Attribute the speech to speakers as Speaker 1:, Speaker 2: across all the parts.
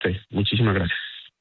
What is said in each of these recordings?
Speaker 1: Sí, muchísimas gracias.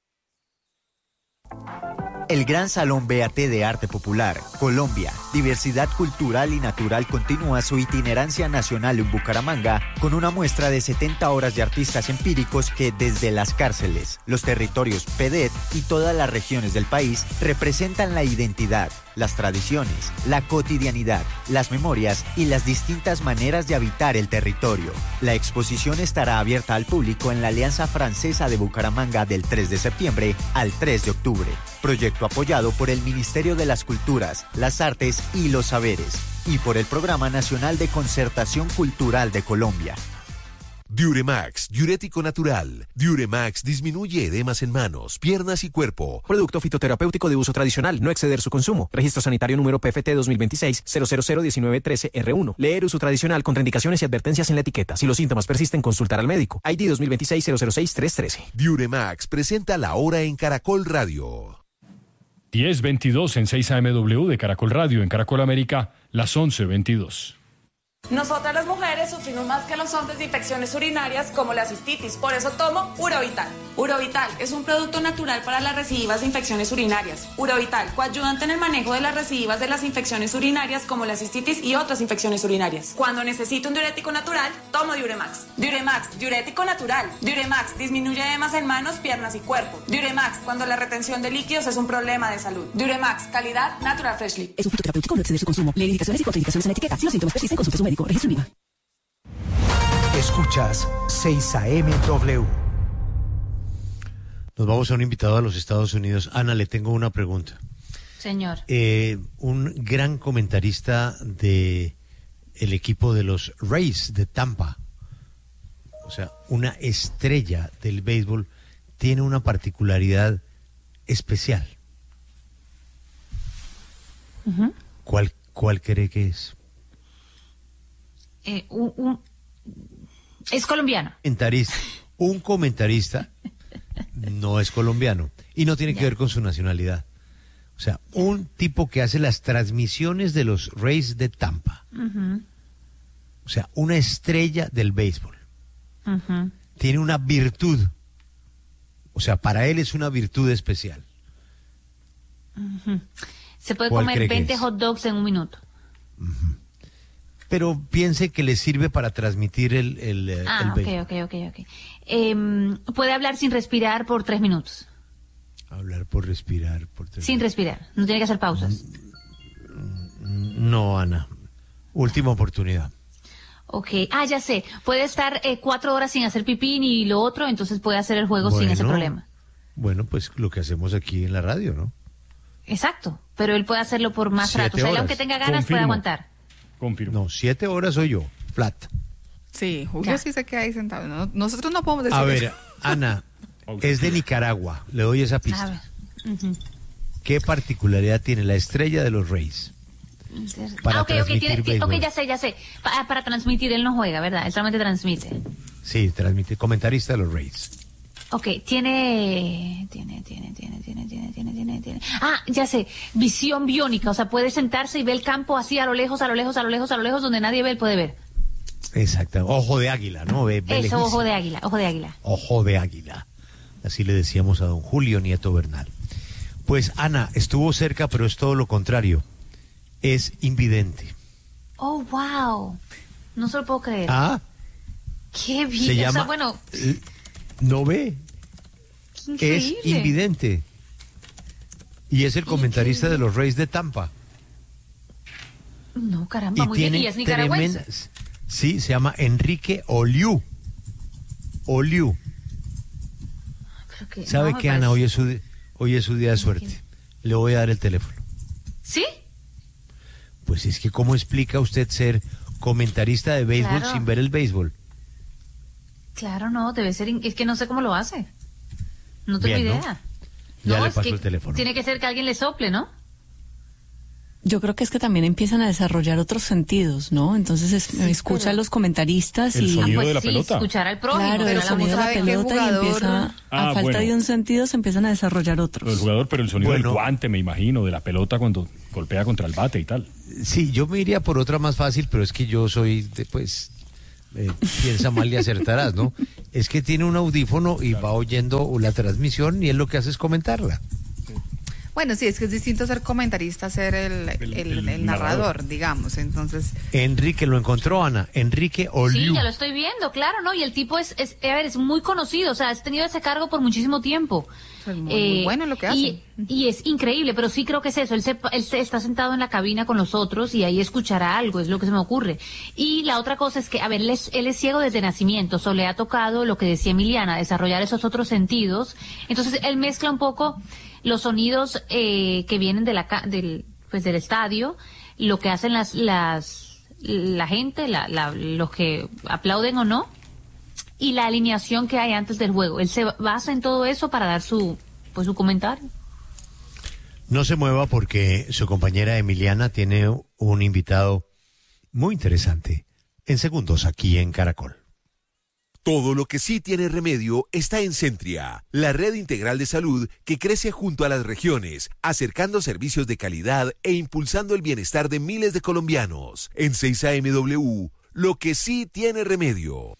Speaker 2: El Gran Salón BAT de Arte Popular, Colombia, Diversidad Cultural y Natural continúa su itinerancia nacional en Bucaramanga con una muestra de 70 horas de artistas empíricos que desde las cárceles, los territorios PEDET y todas las regiones del país representan la identidad, las tradiciones, la cotidianidad, las memorias y las distintas maneras de habitar el territorio. La exposición estará abierta al público en la Alianza Francesa de Bucaramanga del 3 de septiembre al 3 de octubre. Proyecto apoyado por el Ministerio de las Culturas, las Artes y los Saberes y por el Programa Nacional de Concertación Cultural de Colombia.
Speaker 3: Diuremax, diurético natural. Diuremax disminuye edemas en manos, piernas y cuerpo.
Speaker 4: Producto fitoterapéutico de uso tradicional, no exceder su consumo. Registro sanitario número PFT 2026-0001913R1. Leer uso tradicional, contraindicaciones y advertencias en la etiqueta. Si los síntomas persisten, consultar al médico. ID 2026-006-313.
Speaker 3: Diuremax presenta La Hora en Caracol Radio.
Speaker 5: 10:22 en 6 AMW de Caracol Radio, en Caracol América, las 11:22.
Speaker 6: Nosotras las mujeres sufrimos más que los hombres de infecciones urinarias como la cistitis, por eso tomo Urovital. Urovital es un producto natural para las recidivas de infecciones urinarias. Urovital, coayudante en el manejo de las recidivas de las infecciones urinarias como la cistitis y otras infecciones urinarias. Cuando necesito un diurético natural, tomo Diuremax. Diuremax, diurético natural. Diuremax disminuye edemas en manos, piernas y cuerpo. Diuremax, cuando la retención de líquidos es un problema de salud. Diuremax, calidad Natural Freshly.
Speaker 7: Es un fitoterapéutico, no exceder su consumo. Lee indicaciones y contraindicaciones en la etiqueta. Si los síntomas persisten, consulte su médico. Registro IVA.
Speaker 8: Escuchas 6 AMW.
Speaker 9: Nos vamos a un invitado a los Estados Unidos. Ana, le tengo una pregunta.
Speaker 10: Señor.
Speaker 9: Un gran comentarista de el equipo de los Rays de Tampa, o sea, una estrella del béisbol, tiene una particularidad especial.
Speaker 10: Uh-huh.
Speaker 9: ¿Cuál cree que es?
Speaker 10: Es colombiano.
Speaker 9: Un comentarista no es colombiano y no tiene que ver con su nacionalidad. O sea, un tipo que hace las transmisiones de los Rays de Tampa.
Speaker 10: Uh-huh.
Speaker 9: O sea, una estrella del béisbol.
Speaker 10: Uh-huh.
Speaker 9: Tiene una virtud. O sea, para él es una virtud especial.
Speaker 10: Uh-huh. Se puede comer 20 hot dogs en un minuto.
Speaker 9: Uh-huh. Pero piense que le sirve para transmitir el béisbol.
Speaker 10: Ok. Puede hablar sin respirar por 3 minutos.
Speaker 9: Hablar por respirar por 3 minutos.
Speaker 10: Sin respirar, no tiene que hacer pausas.
Speaker 9: No, Ana. Última oportunidad.
Speaker 10: Ok, ya sé. Puede estar 4 horas sin hacer pipí ni lo otro, entonces puede hacer el juego sin ese problema.
Speaker 9: Bueno, pues lo que hacemos aquí en la radio, ¿no?
Speaker 10: Exacto, pero él puede hacerlo por más rato. O sea, él, aunque tenga ganas, puede aguantar.
Speaker 9: Confirmo. No, 7 horas soy yo, flat.
Speaker 11: Sí, Julio sí se queda ahí sentado. No, nosotros no podemos decir
Speaker 9: eso. A ver,
Speaker 11: eso.
Speaker 9: Ana, es de Nicaragua. Le doy esa pista.
Speaker 10: A ver. Uh-huh.
Speaker 9: ¿Qué particularidad tiene la estrella de los Rays? Para transmitir béisbol.
Speaker 10: Ya sé. Para transmitir, él no juega, ¿verdad? Él solamente transmite.
Speaker 9: Sí, transmite. Comentarista de los Rays.
Speaker 10: Ok, tiene. Ya sé, visión biónica, o sea, puede sentarse y ver el campo así a lo lejos, donde nadie ve, él puede ver.
Speaker 9: Exacto, ojo de águila, ¿no?
Speaker 10: Eso, ojo de águila.
Speaker 9: Ojo de águila. Así le decíamos a don Julio Nieto Bernal. Pues Ana, estuvo cerca, pero es todo lo contrario. Es invidente.
Speaker 10: Oh, wow. No se lo puedo creer. Qué bien.
Speaker 9: Se llama, no ve. Es invidente. Y es el comentarista de los Rays de Tampa.
Speaker 10: No, caramba, muy bien. ¿Y es nicaragüense?
Speaker 9: Sí, se llama Enrique Oliu. ¿Sabe qué, Ana? Hoy es su día de suerte. Le voy a dar el teléfono.
Speaker 10: ¿Sí?
Speaker 9: Pues es que ¿cómo explica usted ser comentarista de béisbol sin ver el béisbol?
Speaker 10: Claro, no, debe ser, es que no sé cómo lo hace. No tengo idea.
Speaker 9: Ya le paso el teléfono.
Speaker 10: Tiene que ser que alguien le sople, ¿no?
Speaker 7: Yo creo que es que también empiezan a desarrollar otros sentidos, ¿no? Entonces escucha a los comentaristas
Speaker 5: el sonido de la
Speaker 10: sí,
Speaker 5: pelota.
Speaker 10: Escuchar al prójimo.
Speaker 7: Claro, el sonido de la pelota y empieza, a falta de un sentido, se empiezan a desarrollar otros.
Speaker 5: El jugador, pero el sonido del guante, me imagino, de la pelota cuando golpea contra el bate y tal.
Speaker 9: Sí, yo me iría por otra más fácil, pero es que yo soy, piensa mal y acertarás, ¿no? Es que tiene un audífono y va oyendo la transmisión y él lo que hace es comentarla.
Speaker 11: Bueno, sí, es que es distinto ser comentarista a ser el narrador, digamos, entonces...
Speaker 9: Enrique lo encontró, Ana, Enrique Oliu.
Speaker 10: Sí, ya lo estoy viendo, claro, ¿no? Y el tipo es muy conocido, o sea, has tenido ese cargo por muchísimo tiempo.
Speaker 11: Pues muy bueno lo que hace.
Speaker 10: Y es increíble, pero sí creo que es eso, él se está sentado en la cabina con los otros y ahí escuchará algo, es lo que se me ocurre. Y la otra cosa es que, a ver, él es ciego desde nacimiento, solo le ha tocado lo que decía Emiliana, desarrollar esos otros sentidos. Entonces, él mezcla un poco los sonidos que vienen del estadio, lo que hacen la gente, los que aplauden o no, y la alineación que hay antes del juego. Él se basa en todo eso para dar su comentario.
Speaker 9: No se mueva porque su compañera Emiliana tiene un invitado muy interesante en segundos aquí en Caracol.
Speaker 3: Todo lo que sí tiene remedio está en Centria, la red integral de salud que crece junto a las regiones, acercando servicios de calidad e impulsando el bienestar de miles de colombianos. En 6AMW, lo que sí tiene remedio.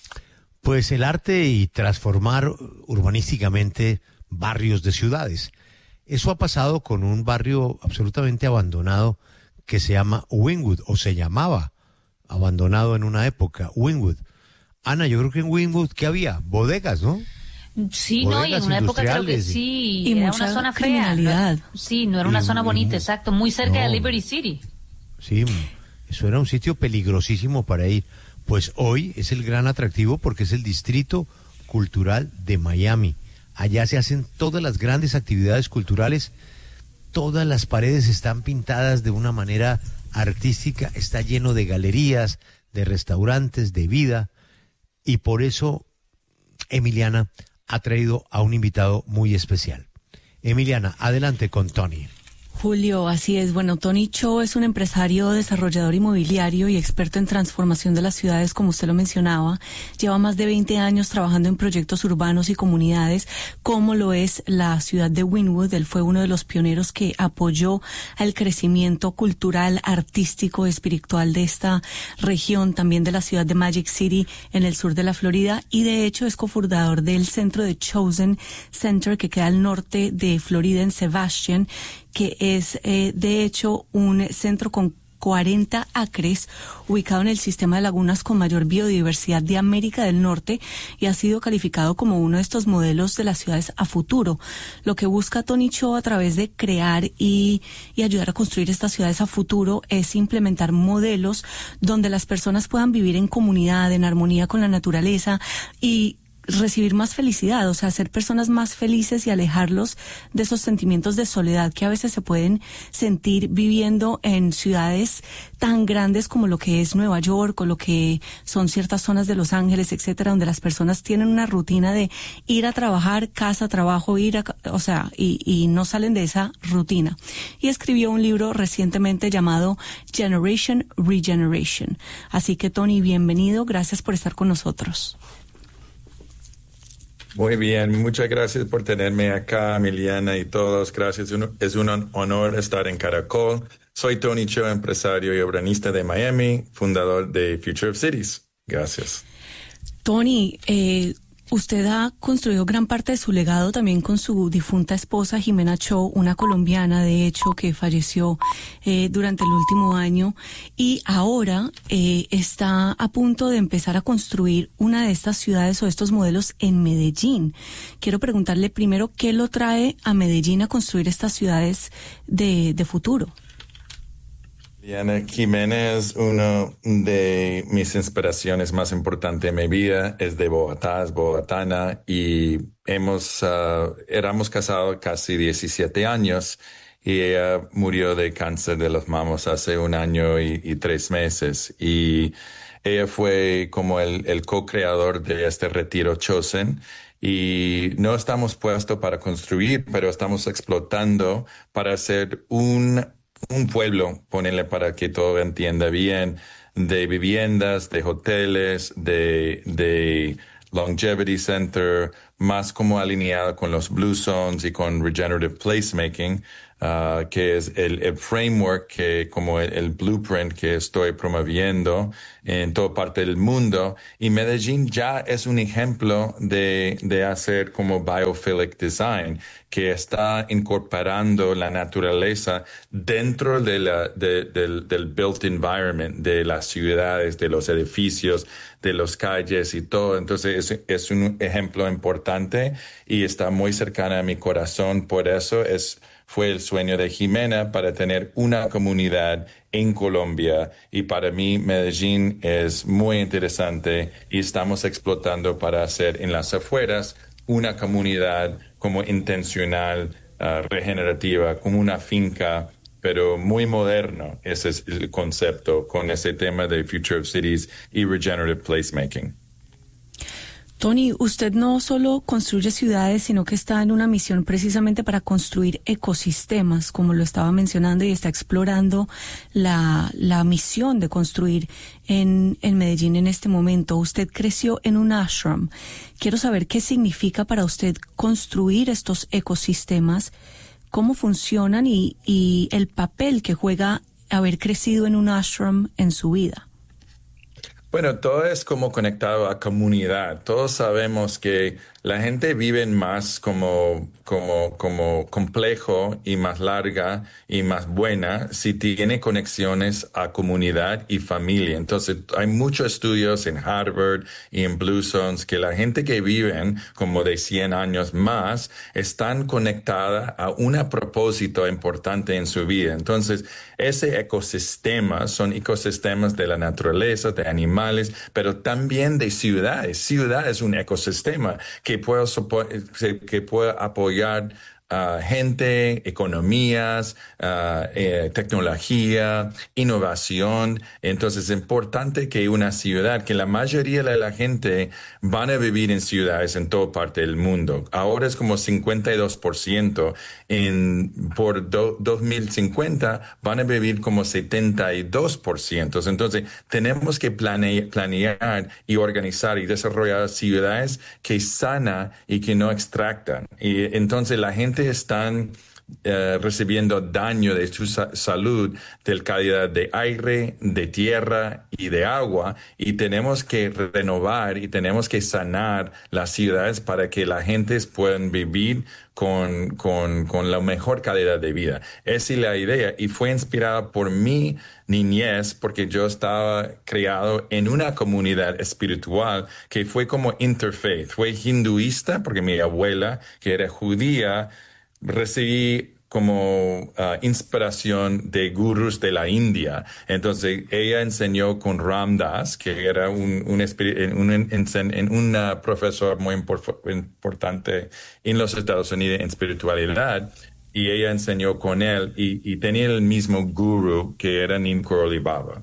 Speaker 9: Pues el arte y transformar urbanísticamente barrios de ciudades. Eso ha pasado con un barrio absolutamente abandonado que se llama Wynwood, o se llamaba abandonado en una época, Wynwood. Ana, yo creo que en Wynwood, ¿qué había? Bodegas, ¿no?
Speaker 10: Sí, no, y en una época creo que sí. Y era una zona
Speaker 7: criminalidad.
Speaker 10: Fea. Sí, no era una zona bonita, exacto, muy cerca de Liberty City.
Speaker 9: Sí, eso era un sitio peligrosísimo para ir. Pues hoy es el gran atractivo porque es el distrito cultural de Miami. Allá se hacen todas las grandes actividades culturales, todas las paredes están pintadas de una manera artística, está lleno de galerías, de restaurantes, de vida. Y por eso Emiliana ha traído a un invitado muy especial. Emiliana, adelante con Tony.
Speaker 7: Julio, así es. Bueno, Tony Cho es un empresario, desarrollador inmobiliario y experto en transformación de las ciudades, como usted lo mencionaba. Lleva más de 20 años trabajando en proyectos urbanos y comunidades, como lo es la ciudad de Wynwood. Él fue uno de los pioneros que apoyó el crecimiento cultural, artístico, espiritual de esta región, también de la ciudad de Magic City en el sur de la Florida, y de hecho es cofundador del centro de Chosen Center, que queda al norte de Florida, en Sebastian, que es de hecho un centro con 40 acres ubicado en el sistema de lagunas con mayor biodiversidad de América del Norte, y ha sido calificado como uno de estos modelos de las ciudades a futuro. Lo que busca Tony Cho a través de crear y ayudar a construir estas ciudades a futuro es implementar modelos donde las personas puedan vivir en comunidad, en armonía con la naturaleza y recibir más felicidad, o sea, ser personas más felices y alejarlos de esos sentimientos de soledad que a veces se pueden sentir viviendo en ciudades tan grandes como lo que es Nueva York o lo que son ciertas zonas de Los Ángeles, etcétera, donde las personas tienen una rutina de ir a trabajar, casa, trabajo, y no salen de esa rutina. Y escribió un libro recientemente llamado Generation Regeneration. Así que, Tony, bienvenido, gracias por estar con nosotros.
Speaker 1: Muy bien, muchas gracias por tenerme acá, Emiliana y todos. Gracias, es un honor estar en Caracol. Soy Tony Cho, empresario y urbanista de Miami, fundador de Future of Cities. Gracias.
Speaker 7: Tony, usted ha construido gran parte de su legado también con su difunta esposa Jimena Cho, una colombiana de hecho que falleció durante el último año, y ahora está a punto de empezar a construir una de estas ciudades o estos modelos en Medellín. Quiero preguntarle primero qué lo trae a Medellín a construir estas ciudades de futuro.
Speaker 1: Diana, Jimena es una de mis inspiraciones más importantes en mi vida. Es de Bogotá, es bogotana, y éramos casados casi 17 años y ella murió de cáncer de los mamos hace 1 año y 3 meses. Y ella fue como el co-creador de este retiro Chosen. Y no estamos puestos para construir, pero estamos explotando para hacer un pueblo, ponerle para que todo entienda bien, de viviendas, de hoteles, de longevity center, más como alineado con los Blue Zones y con Regenerative Placemaking, que es el framework, que como el blueprint que estoy promoviendo en toda parte del mundo. Y Medellín ya es un ejemplo de hacer como biophilic design, que está incorporando la naturaleza dentro del built environment, de las ciudades, de los edificios, de las calles y todo. Entonces es un ejemplo importante y está muy cercana a mi corazón. Por eso fue el sueño de Jimena, para tener una comunidad en Colombia, y para mí Medellín es muy interesante y estamos explotando para hacer en las afueras una comunidad como intencional, regenerativa, como una finca, pero muy moderno. Ese es el concepto con ese tema de Future of Cities y Regenerative Placemaking.
Speaker 7: Tony, usted no solo construye ciudades, sino que está en una misión precisamente para construir ecosistemas, como lo estaba mencionando, y está explorando la misión de construir en Medellín en este momento. Usted creció en un ashram. Quiero saber qué significa para usted construir estos ecosistemas, cómo funcionan y el papel que juega haber crecido en un ashram en su vida.
Speaker 1: Bueno, todo es como conectado a comunidad. Todos sabemos que la gente vive más como complejo y más larga y más buena si tiene conexiones a comunidad y familia. Entonces, hay muchos estudios en Harvard y en Blue Zones que la gente que viven como de 100 años más están conectada a un propósito importante en su vida. Entonces, ese ecosistema son ecosistemas de la naturaleza, de animales, pero también de ciudades. Ciudad es un ecosistema que puede apoyar gente, economías, tecnología, innovación. Entonces es importante que una ciudad, que la mayoría de la gente van a vivir en ciudades en toda parte del mundo. Ahora es como 52%. Por 2050 van a vivir como 72%. Entonces tenemos que planear y organizar y desarrollar ciudades que sana y que no extractan. Y entonces la gente están recibiendo daño de su salud, de calidad de aire, de tierra y de agua, y tenemos que renovar y tenemos que sanar las ciudades para que la gente puedan vivir con la mejor calidad de vida. Esa es la idea, y fue inspirada por mi niñez, porque yo estaba criado en una comunidad espiritual que fue como interfaith, fue hinduista, porque mi abuela, que era judía, recibí como inspiración de gurús de la India. Entonces ella enseñó con Ram Dass, que era un profesor muy importante en los Estados Unidos en espiritualidad, y ella enseñó con él y tenía el mismo gurú que era Neem Karoli Baba.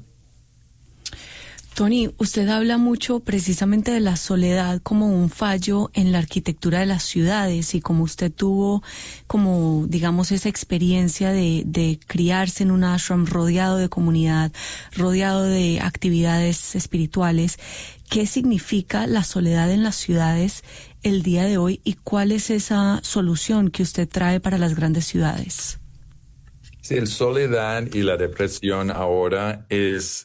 Speaker 7: Tony, usted habla mucho precisamente de la soledad como un fallo en la arquitectura de las ciudades, y como usted tuvo como, digamos, esa experiencia de criarse en un ashram rodeado de comunidad, rodeado de actividades espirituales. ¿Qué significa la soledad en las ciudades el día de hoy y cuál es esa solución que usted trae para las grandes ciudades?
Speaker 1: Sí, la soledad y la depresión ahora es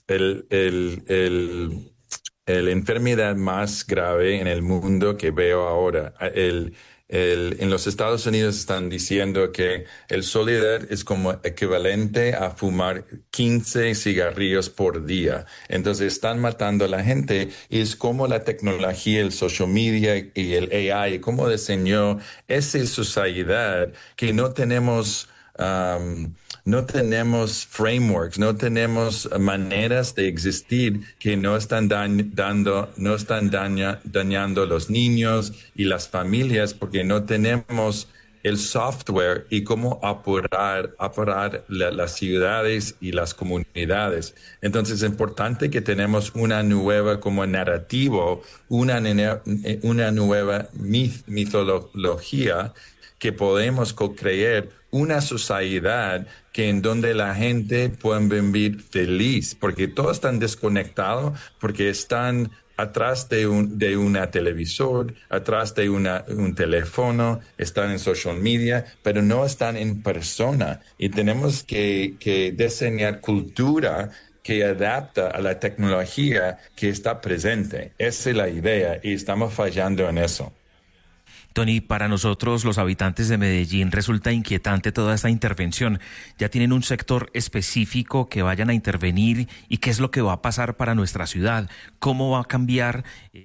Speaker 1: la enfermedad más grave en el mundo que veo ahora. En los Estados Unidos están diciendo que el soledad es como equivalente a fumar 15 cigarrillos por día. Entonces están matando a la gente, y es como la tecnología, el social media y el AI, cómo diseñó esa sociedad que no tenemos frameworks, no tenemos maneras de existir que no están dañando a los niños y las familias, porque no tenemos el software y cómo apurar las ciudades y las comunidades. Entonces es importante que tenemos una nueva como narrativo, una nueva mitología, que podemos co-crear una sociedad que en donde la gente pueda vivir feliz, porque todos están desconectados, porque están atrás de una televisor, atrás de un teléfono, están en social media, pero no están en persona. Y tenemos que diseñar cultura que adapta a la tecnología que está presente. Esa es la idea y estamos fallando en eso.
Speaker 12: Tony, para nosotros, los habitantes de Medellín, resulta inquietante toda esta intervención. ¿Ya tienen un sector específico que vayan a intervenir? ¿Y qué es lo que va a pasar para nuestra ciudad? ¿Cómo va a cambiar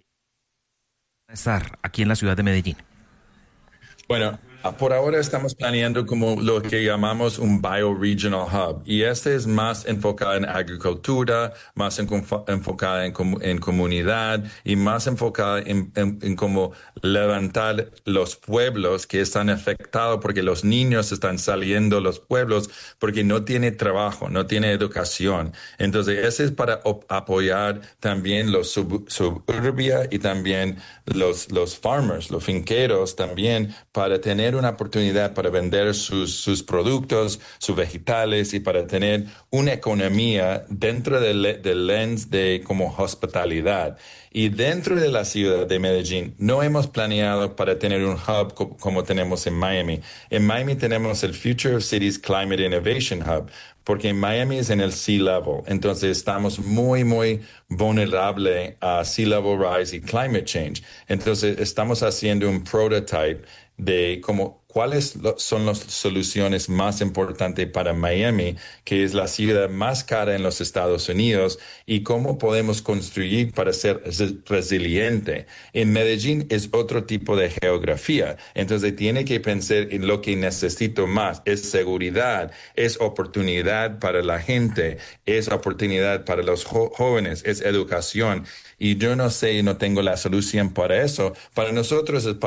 Speaker 12: estar aquí en la ciudad de Medellín?
Speaker 1: Bueno, por ahora estamos planeando como lo que llamamos un bioregional hub, y este es más enfocado en agricultura, más enfocado en comunidad y más enfocado en cómo levantar los pueblos que están afectados porque los niños están saliendo de los pueblos porque no tiene trabajo, no tiene educación. Entonces, ese es para apoyar también los suburbia y también los farmers, los finqueros también, para tener una oportunidad para vender sus productos, sus vegetales y para tener una economía dentro del lens de como hospitalidad. Y dentro de la ciudad de Medellín no hemos planeado para tener un hub como tenemos en Miami. En Miami tenemos el Future of Cities Climate Innovation Hub, porque en Miami es en el sea level. Entonces estamos muy, muy vulnerables a sea level rise y climate change. Entonces estamos haciendo un prototype de cuáles son las soluciones más importantes para Miami, que es la ciudad más cara en los Estados Unidos, y cómo podemos construir para ser resiliente. En Medellín es otro tipo de geografía, entonces tiene que pensar en lo que necesito más. Es seguridad, es oportunidad para la gente, es oportunidad para los jóvenes, es educación. Y yo no sé, no tengo la solución para eso. Para nosotros es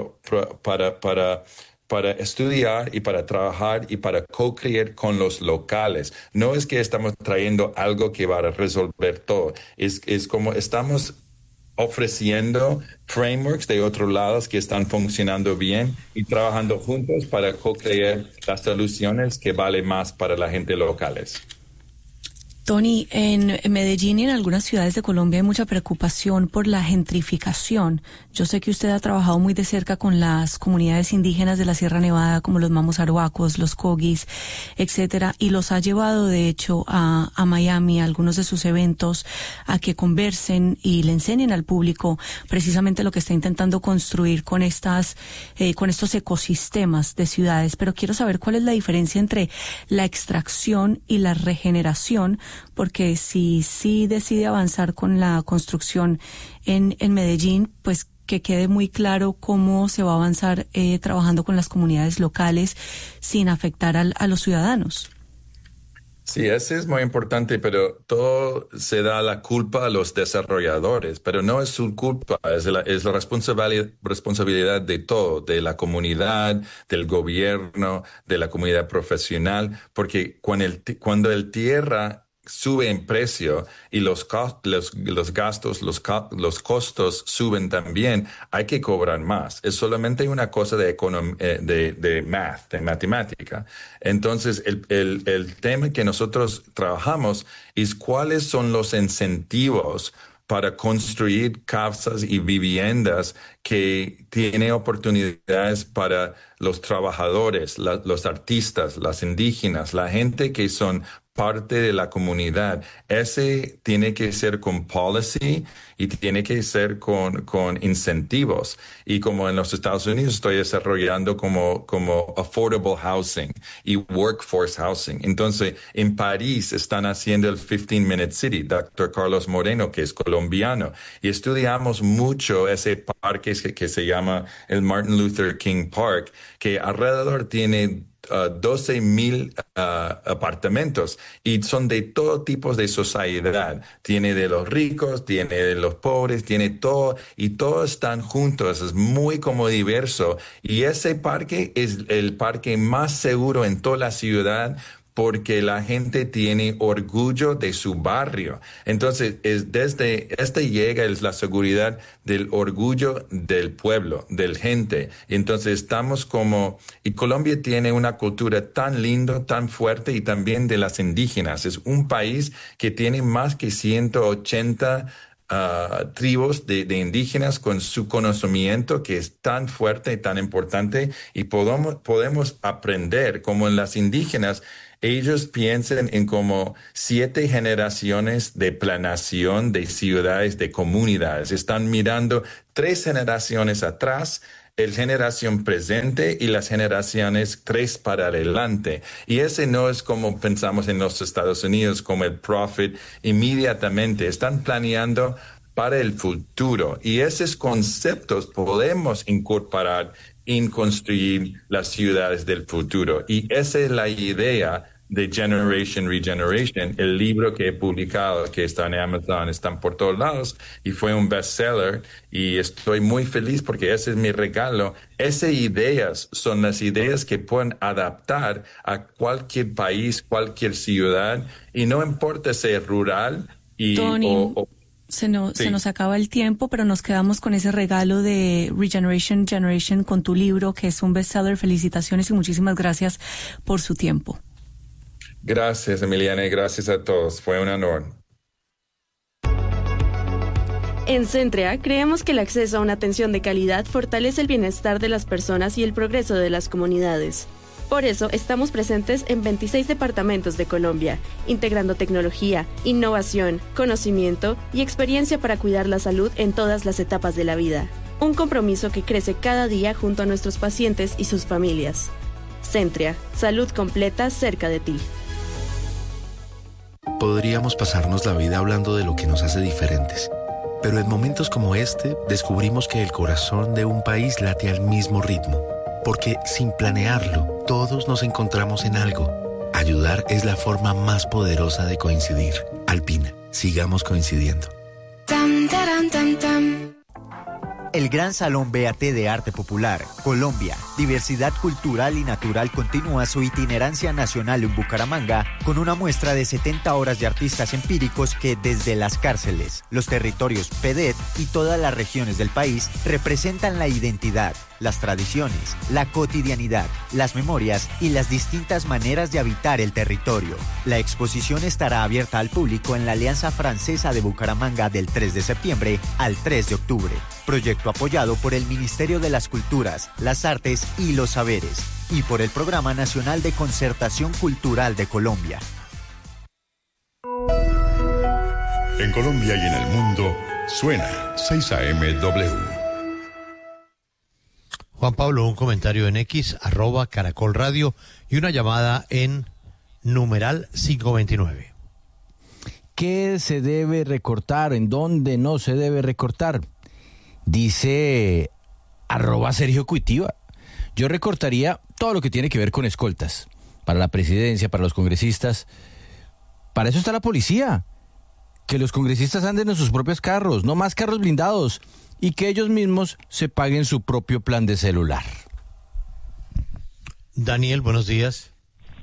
Speaker 1: para estudiar y para trabajar y para co-crear con los locales. No es que estamos trayendo algo que va a resolver todo. Es como estamos ofreciendo frameworks de otros lados que están funcionando bien y trabajando juntos para co-crear las soluciones que valen más para la gente locales.
Speaker 7: Tony, en Medellín y en algunas ciudades de Colombia hay mucha preocupación por la gentrificación. Yo sé que usted ha trabajado muy de cerca con las comunidades indígenas de la Sierra Nevada, como los Mamos Arhuacos, los Cogis, etcétera, y los ha llevado, de hecho, a Miami, a algunos de sus eventos, a que conversen y le enseñen al público precisamente lo que está intentando construir con estos ecosistemas de ciudades. Pero quiero saber cuál es la diferencia entre la extracción y la regeneración, porque si sí decide avanzar con la construcción en Medellín, pues que quede muy claro cómo se va a avanzar trabajando con las comunidades locales sin afectar a los ciudadanos.
Speaker 1: Sí, eso es muy importante, pero todo se da la culpa a los desarrolladores, pero no es su culpa, es la responsabilidad de todo, de la comunidad, del gobierno, de la comunidad profesional, porque cuando el tierra sube en precio y los gastos, los costos suben también, hay que cobrar más. Es solamente una cosa de matemática. Entonces, el tema que nosotros trabajamos es cuáles son los incentivos para construir casas y viviendas que tienen oportunidades para los trabajadores, los artistas, las indígenas, la gente que son parte de la comunidad. Ese tiene que ser con policy y tiene que ser con incentivos. Y como en los Estados Unidos estoy desarrollando como affordable housing y workforce housing. Entonces, en París están haciendo el 15-Minute City, Dr. Carlos Moreno, que es colombiano. Y estudiamos mucho ese parque que se llama el Martin Luther King Park, que alrededor tiene 12,000 apartamentos y son de todo tipo de sociedad. Tiene de los ricos, tiene de los pobres, tiene todo y todos están juntos. Es muy como diverso y ese parque es el parque más seguro en toda la ciudad, porque la gente tiene orgullo de su barrio. Entonces, llega la seguridad del orgullo del pueblo, del gente. Entonces, y Colombia tiene una cultura tan linda, tan fuerte, y también de las indígenas. Es un país que tiene más que 180 tribus de indígenas con su conocimiento que es tan fuerte y tan importante, y podemos aprender como en las indígenas. Ellos piensan en como 7 generaciones de planeación de ciudades, de comunidades. Están mirando 3 generaciones atrás, el generación presente y las generaciones 3 para adelante. Y ese no es como pensamos en los Estados Unidos, como el profit inmediatamente. Están planeando para el futuro. Y esos conceptos podemos incorporar en construir las ciudades del futuro. Y esa es la idea de Generation Regeneration, el libro que he publicado, que está en Amazon, están por todos lados, y fue un bestseller, y estoy muy feliz porque ese es mi regalo. Esas ideas son las ideas que pueden adaptar a cualquier país, cualquier ciudad, y no importa si es rural y
Speaker 7: Tony, se nos acaba el tiempo, pero nos quedamos con ese regalo de Regeneration Generation con tu libro, que es un bestseller. Felicitaciones y muchísimas gracias por su tiempo.
Speaker 1: Gracias, Emiliana, y gracias a todos. Fue un honor.
Speaker 13: En Centrea, creemos que el acceso a una atención de calidad fortalece el bienestar de las personas y el progreso de las comunidades. Por eso, estamos presentes en 26 departamentos de Colombia, integrando tecnología, innovación, conocimiento y experiencia para cuidar la salud en todas las etapas de la vida. Un compromiso que crece cada día junto a nuestros pacientes y sus familias. Centrea, salud completa cerca de ti.
Speaker 14: Podríamos pasarnos la vida hablando de lo que nos hace diferentes, pero en momentos como este descubrimos que el corazón de un país late al mismo ritmo, porque sin planearlo, todos nos encontramos en algo. Ayudar es la forma más poderosa de coincidir. Alpina, sigamos coincidiendo.
Speaker 2: El Gran Salón BAT de Arte Popular, Colombia, Diversidad Cultural y Natural continúa su itinerancia nacional en Bucaramanga con una muestra de 70 horas de artistas empíricos que desde las cárceles, los territorios PEDET y todas las regiones del país representan la identidad, las tradiciones, la cotidianidad, las memorias y las distintas maneras de habitar el territorio. La exposición estará abierta al público en la Alianza Francesa de Bucaramanga del 3 de septiembre al 3 de octubre. Proyecto apoyado por el Ministerio de las Culturas, las Artes y los Saberes y por el Programa Nacional de Concertación Cultural de Colombia.
Speaker 15: En Colombia y en el mundo, suena 6am-W.
Speaker 9: Juan Pablo, un comentario en X, @Caracol Radio, y una llamada en numeral 529.
Speaker 16: ¿Qué se debe recortar? ¿En dónde no se debe recortar? Dice @Sergio Cuitiva. Yo recortaría todo lo que tiene que ver con escoltas. Para la presidencia, para los congresistas. Para eso está la policía. Que los congresistas anden en sus propios carros, no más carros blindados. Y que ellos mismos se paguen su propio plan de celular.
Speaker 9: Daniel, buenos días.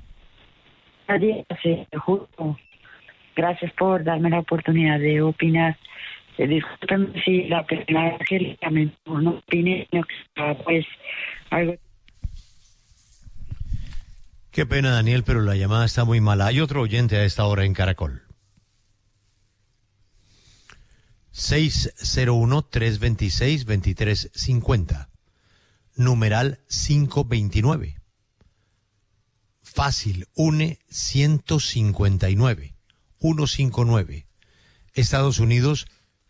Speaker 17: Sí, justo. Gracias por darme la oportunidad de opinar. Discúlpeme si la primera vez que también no opine, pues algo.
Speaker 9: Qué pena, Daniel, pero la llamada está muy mala. Hay otro oyente a esta hora en Caracol. 601-326-2350. Numeral 529. Fácil, une 159. 159. Estados Unidos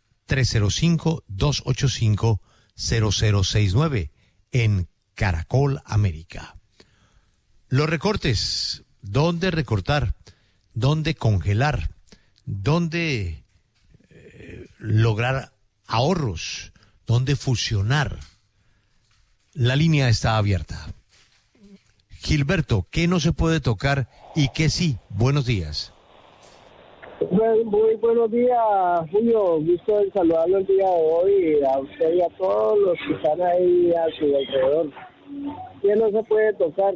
Speaker 9: 305-285-0069 en Caracol América. Los recortes, ¿dónde recortar? ¿Dónde congelar? ¿Dónde lograr ahorros? ¿Dónde fusionar? La línea está abierta. Gilberto, ¿qué no se puede tocar y qué sí? Buenos días.
Speaker 18: Muy buenos días, Julio. Gusto en saludarlo el día de hoy, a usted y a todos los que están ahí a su alrededor. ¿Qué no se puede tocar?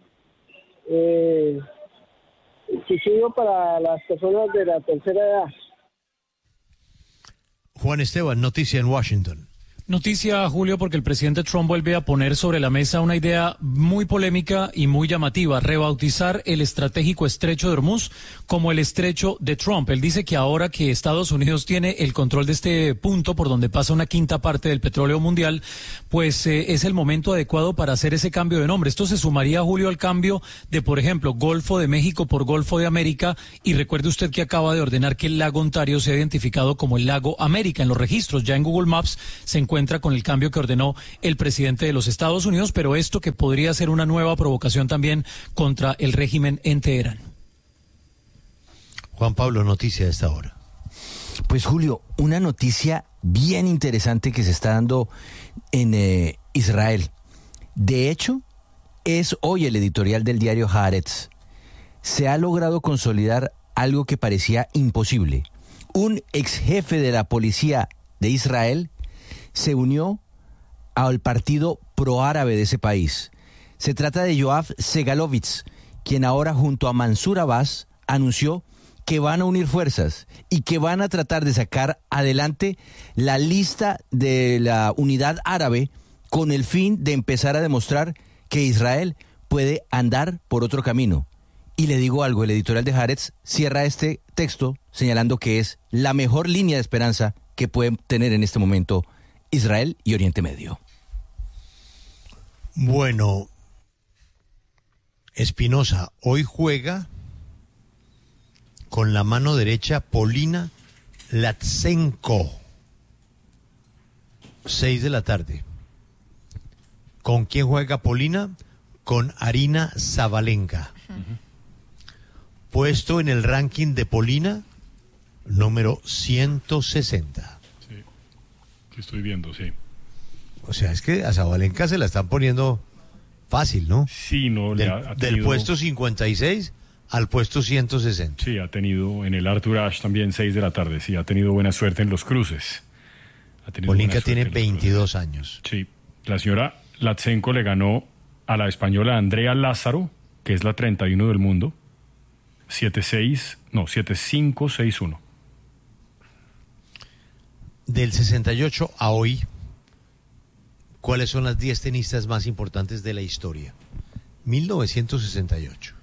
Speaker 18: Suicidio para las personas de la tercera edad.
Speaker 9: Juan Esteban, noticia en Washington.
Speaker 19: Noticia, Julio, porque el presidente Trump vuelve a poner sobre la mesa una idea muy polémica y muy llamativa, rebautizar el estratégico estrecho de Hormuz como el estrecho de Trump. Él dice que ahora que Estados Unidos tiene el control de este punto por donde pasa una quinta parte del petróleo mundial, pues es el momento adecuado para hacer ese cambio de nombre. Esto se sumaría, Julio, al cambio de, por ejemplo, Golfo de México por Golfo de América, y recuerde usted que acaba de ordenar que el lago Ontario sea identificado como el lago América en los registros. Ya en Google Maps se encuentra con el cambio que ordenó el presidente de los Estados Unidos, pero esto que podría ser una nueva provocación también contra el régimen en Teherán.
Speaker 9: Juan Pablo, noticia de esta hora.
Speaker 16: Pues Julio, una noticia bien interesante que se está dando en Israel. De hecho, es hoy el editorial del diario Haaretz. Se ha logrado consolidar algo que parecía imposible. Un ex jefe de la policía de Israel se unió al partido proárabe de ese país. Se trata de Yoav Segalovitz, quien ahora junto a Mansur Abbas anunció que van a unir fuerzas y que van a tratar de sacar adelante la lista de la unidad árabe con el fin de empezar a demostrar que Israel puede andar por otro camino. Y le digo algo, el editorial de Haaretz cierra este texto señalando que es la mejor línea de esperanza que pueden tener en este momento Israel y Oriente Medio.
Speaker 9: Bueno, Espinosa hoy juega con la mano derecha Polina Latsenko, 6 de la tarde. ¿Con quién juega Polina? Con Arina Sabalenka. Puesto en el ranking de Polina, número 160.
Speaker 5: Que estoy viendo, sí.
Speaker 9: O sea, es que a Sabalenka se la están poniendo fácil, ¿no?
Speaker 5: Sí, no.
Speaker 9: Del puesto 56 al puesto 160.
Speaker 5: Sí, ha tenido en el Arthur Ashe también 6 de la tarde. Sí, ha tenido buena suerte en los cruces.
Speaker 9: Polinka tiene 22 años.
Speaker 5: Sí. La señora Latsenko le ganó a la española Andrea Lázaro, que es la 31 del mundo. 7-5-6-1.
Speaker 9: Del 68 a hoy, ¿cuáles son las 10 tenistas más importantes de la historia? 1968.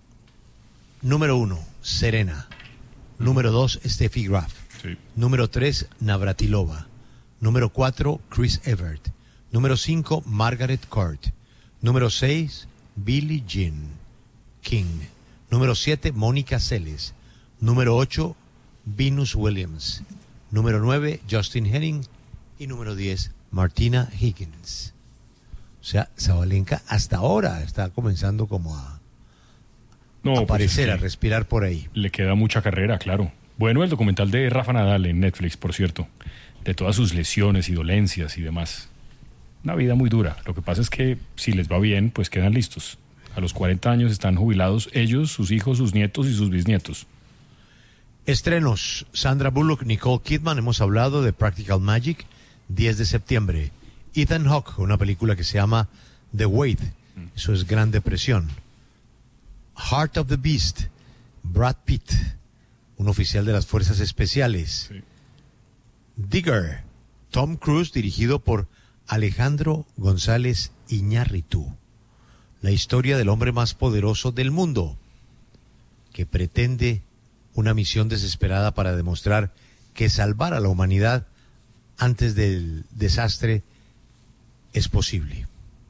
Speaker 9: Número 1, Serena. Número 2, Steffi Graf.
Speaker 5: Sí.
Speaker 9: Número 3, Navratilova. Número 4, Chris Evert. Número 5, Margaret Court. Número 6, Billie Jean King. Número 7, Mónica Seles. Número 8, Venus Williams. Número 9, Justin Henning. Y número 10, Martina Higgins. O sea, Sabalenka hasta ahora está comenzando como a aparecer, pues a respirar por ahí.
Speaker 5: Le queda mucha carrera, claro. Bueno, el documental de Rafa Nadal en Netflix, por cierto, de todas sus lesiones y dolencias y demás. Una vida muy dura. Lo que pasa es que si les va bien, pues quedan listos. A los 40 años están jubilados ellos, sus hijos, sus nietos y sus bisnietos.
Speaker 9: Estrenos: Sandra Bullock, Nicole Kidman, hemos hablado de Practical Magic, 10 de septiembre. Ethan Hawke, una película que se llama The Wait, eso es Gran Depresión. Heart of the Beast, Brad Pitt, un oficial de las Fuerzas Especiales.
Speaker 5: Sí.
Speaker 9: Digger, Tom Cruise, dirigido por Alejandro González Iñárritu. La historia del hombre más poderoso del mundo, que pretende una misión desesperada para demostrar que salvar a la humanidad antes del desastre es posible.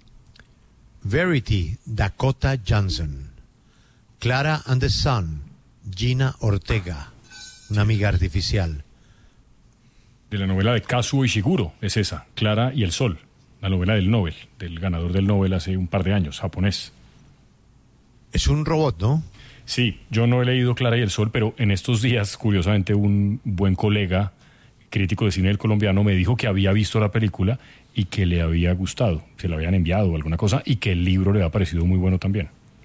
Speaker 9: Verity, Dakota Johnson. Clara and the Sun, Gina Ortega, una amiga artificial.
Speaker 5: De la novela de Kazuo Ishiguro, es esa, Clara y el Sol, la novela del Nobel, del ganador del Nobel hace un par de años, japonés.
Speaker 9: Es un robot, ¿no?
Speaker 5: Sí, yo no he leído Clara y el Sol, pero en estos días, curiosamente, un buen colega, crítico de cine del colombiano, me dijo que había visto la película y que le había gustado, se la habían enviado o alguna cosa, y que el libro le había parecido muy bueno también.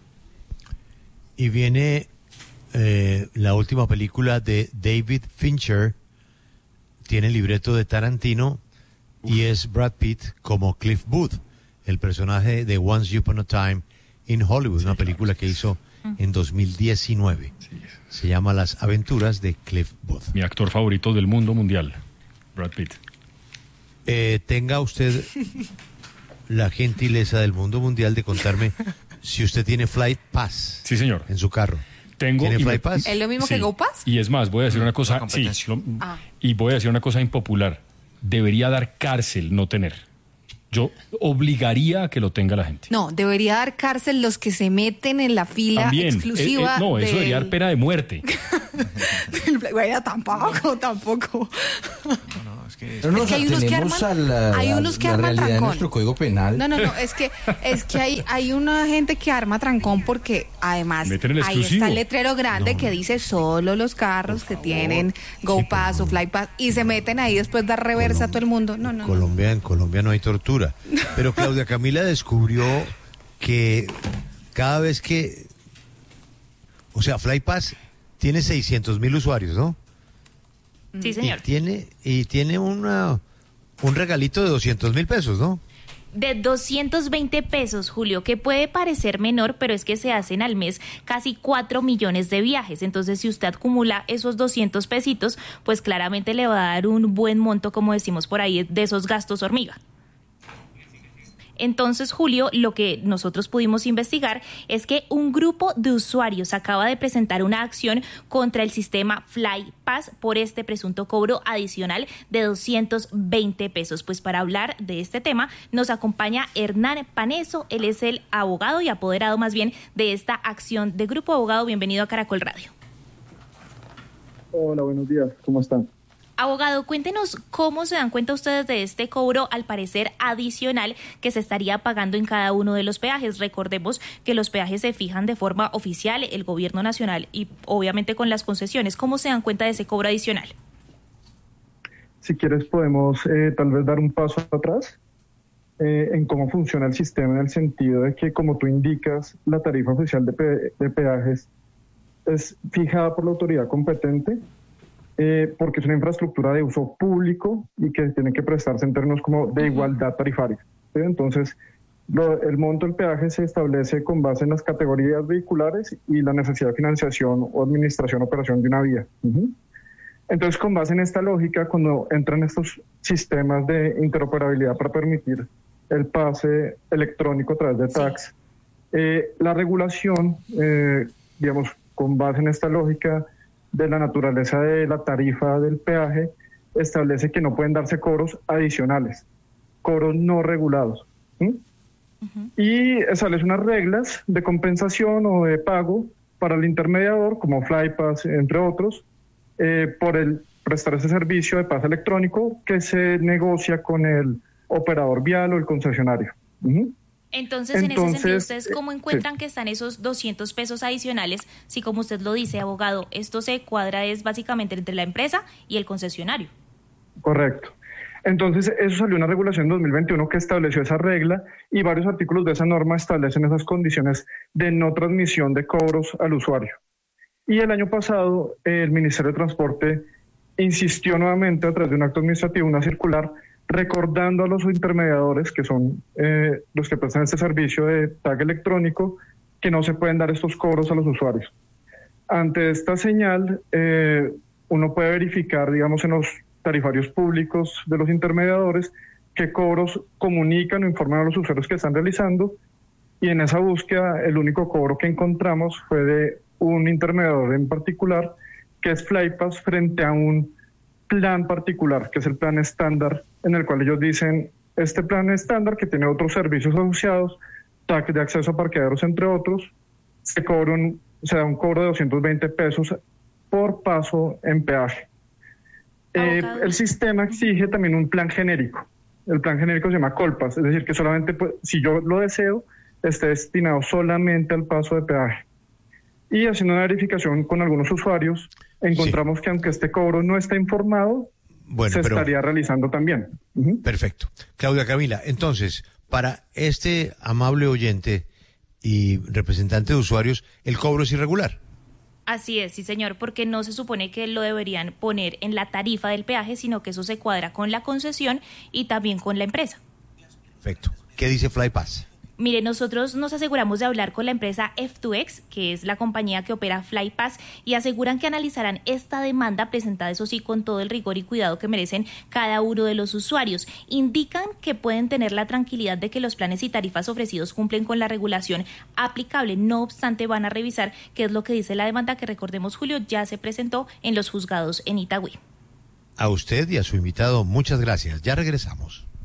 Speaker 9: Y viene la última película de David Fincher, tiene el libreto de Tarantino, y es Brad Pitt como Cliff Booth, el personaje de Once Upon a Time in Hollywood, una película que hizo en 2019. Se llama Las aventuras de Cliff Booth.
Speaker 5: Mi actor favorito del mundo mundial, Brad Pitt.
Speaker 9: tenga usted la gentileza del mundo mundial de contarme si usted tiene Flight Pass.
Speaker 5: Sí, señor.
Speaker 9: En su carro.
Speaker 5: ¿Tiene
Speaker 9: Flight Pass?
Speaker 11: ¿Es lo mismo que GoPass?
Speaker 5: Y es más, voy a decir una cosa, y voy a decir una cosa impopular. Debería dar cárcel no tener. Yo obligaría a que lo tenga la gente.
Speaker 11: No, debería dar cárcel los que se meten en la fila
Speaker 5: También,
Speaker 11: exclusiva.
Speaker 5: No, eso debería dar pena de muerte.
Speaker 11: Bueno, tampoco.
Speaker 16: Pero no,
Speaker 11: es que hay unos que arman
Speaker 16: realidad
Speaker 11: trancón.
Speaker 16: De nuestro código penal.
Speaker 11: No, es que hay una gente que arma trancón porque además ahí está el letrero grande que dice solo los carros que tienen GoPass o FlyPass y se meten ahí después dar reversa a todo el mundo. En
Speaker 9: Colombia no hay tortura. Pero Claudia Camila descubrió que cada vez que, o sea, FlyPass tiene 600,000 usuarios, ¿no?
Speaker 10: Sí, señor.
Speaker 9: Y tiene un regalito de 200,000 pesos, ¿no?
Speaker 10: De 220 pesos, Julio, que puede parecer menor, pero es que se hacen al mes casi 4 millones de viajes. Entonces, si usted acumula esos 200 pesitos, pues claramente le va a dar un buen monto, como decimos por ahí, de esos gastos hormiga. Entonces, Julio, lo que nosotros pudimos investigar es que un grupo de usuarios acaba de presentar una acción contra el sistema FlyPass por este presunto cobro adicional de 220 pesos. Pues para hablar de este tema nos acompaña Hernán Paneso. Él es el abogado y apoderado más bien de esta acción de Grupo Abogado. Bienvenido a Caracol Radio.
Speaker 20: Hola, buenos días. ¿Cómo están?
Speaker 10: Abogado, cuéntenos cómo se dan cuenta ustedes de este cobro, al parecer adicional, que se estaría pagando en cada uno de los peajes. Recordemos que los peajes se fijan de forma oficial, el gobierno nacional y obviamente con las concesiones. ¿Cómo se dan cuenta de ese cobro adicional?
Speaker 20: Si quieres podemos tal vez dar un paso atrás en cómo funciona el sistema, en el sentido de que, como tú indicas, la tarifa oficial de peajes es fijada por la autoridad competente, porque es una infraestructura de uso público y que tiene que prestarse en términos como de igualdad tarifaria. ¿Sí? Entonces, el monto del peaje se establece con base en las categorías vehiculares y la necesidad de financiación o administración o operación de una vía. Entonces, con base en esta lógica, cuando entran estos sistemas de interoperabilidad para permitir el pase electrónico a través de tax, la regulación, digamos, con base en esta lógica de la naturaleza de la tarifa del peaje, establece que no pueden darse cobros adicionales, cobros no regulados. Y establece unas reglas de compensación o de pago para el intermediador, como FlyPass, entre otros, por el prestar ese servicio de pase electrónico que se negocia con el operador vial o el concesionario.
Speaker 10: Entonces, en ese sentido, ¿ustedes cómo encuentran que están esos 200 pesos adicionales? Si, como usted lo dice, abogado, esto se cuadra es básicamente entre la empresa y el concesionario.
Speaker 20: Correcto. Entonces, eso salió una regulación en 2021 que estableció esa regla y varios artículos de esa norma establecen esas condiciones de no transmisión de cobros al usuario. Y el año pasado, el Ministerio de Transporte insistió nuevamente a través de un acto administrativo, una circular, recordando a los intermediadores, que son los que prestan este servicio de tag electrónico, que no se pueden dar estos cobros a los usuarios. Ante esta señal, uno puede verificar, digamos, en los tarifarios públicos de los intermediadores qué cobros comunican o informan a los usuarios que están realizando, y en esa búsqueda el único cobro que encontramos fue de un intermediador en particular, que es FlyPass, frente a un plan particular, que es el plan estándar, en el cual ellos dicen, este plan estándar que tiene otros servicios asociados, tag de acceso a parqueaderos, entre otros, se da un cobro de 220 pesos por paso en peaje. El sistema exige también un plan genérico. El plan genérico se llama Colpass, es decir, que solamente, si yo lo deseo, esté destinado solamente al paso de peaje. Y haciendo una verificación con algunos usuarios, encontramos que aunque este cobro no está informado, estaría realizando también.
Speaker 9: Perfecto. Claudia Camila, entonces, para este amable oyente y representante de usuarios, ¿el cobro es irregular?
Speaker 10: Así es, sí señor, porque no se supone que lo deberían poner en la tarifa del peaje, sino que eso se cuadra con la concesión y también con la empresa.
Speaker 9: Perfecto. ¿Qué dice FlyPass?
Speaker 21: Mire, nosotros nos aseguramos de hablar con la empresa F2X, que es la compañía que opera FlyPass, y aseguran que analizarán esta demanda presentada, eso sí, con todo el rigor y cuidado que merecen cada uno de los usuarios. Indican que pueden tener la tranquilidad de que los planes y tarifas ofrecidos cumplen con la regulación aplicable. No obstante, van a revisar qué es lo que dice la demanda, que recordemos, Julio, ya se presentó en los juzgados en Itagüí.
Speaker 9: A usted y a su invitado, muchas gracias. Ya regresamos.